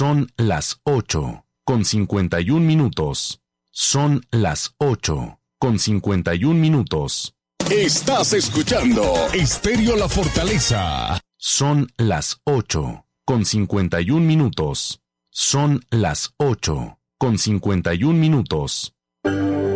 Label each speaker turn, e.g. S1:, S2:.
S1: Son las 8:51. Son las 8:51.
S2: Estás escuchando Estéreo La Fortaleza.
S1: Son las 8:51. Son las 8:51.